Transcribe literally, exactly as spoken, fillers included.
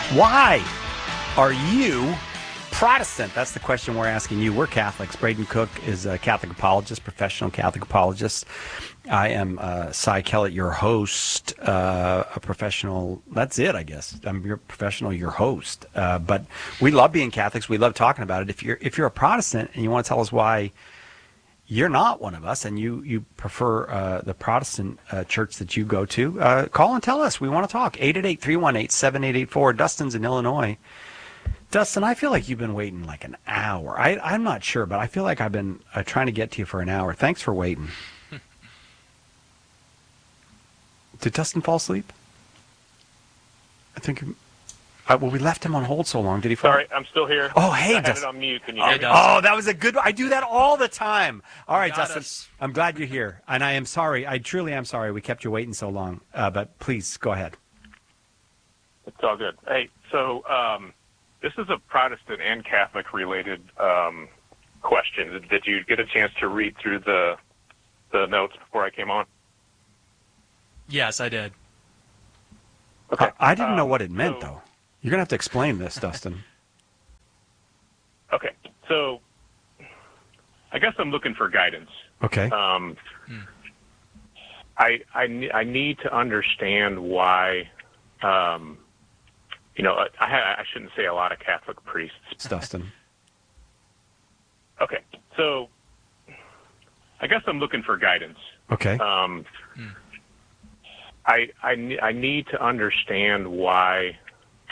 Why are you Protestant? That's the question we're asking you. We're Catholics. Braden Cook is a Catholic apologist, professional Catholic apologist. I am uh, Cy Kellett, your host, uh, a professional. That's it, I guess. I'm your professional, your host. Uh, but we love being Catholics. We love talking about it. If you're if you're a Protestant and you want to tell us why you're not one of us and you you prefer uh, the Protestant uh, church that you go to, uh, call and tell us. We want to talk. eight eight eight, three one eight, seven eight eight four. Dustin's in Illinois. Dustin, I feel like you've been waiting like an hour. I, I'm not sure, but I feel like I've been uh, trying to get to you for an hour. Thanks for waiting. Did Dustin fall asleep? I think. Uh, well, we left him on hold so long. Did he fall? Sorry, I'm still here. Oh, hey, I had Dustin. it on mute. Can you oh, hear me? oh, that was a good one. I do that all the time. All right, Got Dustin. us. I'm glad you're here. And I am sorry. I truly am sorry we kept you waiting so long. Uh, but please, go ahead. It's all good. Hey, so um, this is a Protestant and Catholic-related um, question. Did, did you get a chance to read through the the notes before I came on? Yes, I did. Okay. I, I didn't know Um, what it meant, so- though. You're going to have to explain this, Dustin. Okay, so I guess I'm looking for guidance. Okay. Um, I, I, ne- I need to understand why, um, you know, I, I shouldn't say a lot of Catholic priests. It's Dustin. Okay, so I guess I'm looking for guidance. Okay. Um, I, I, ne- I need to understand why,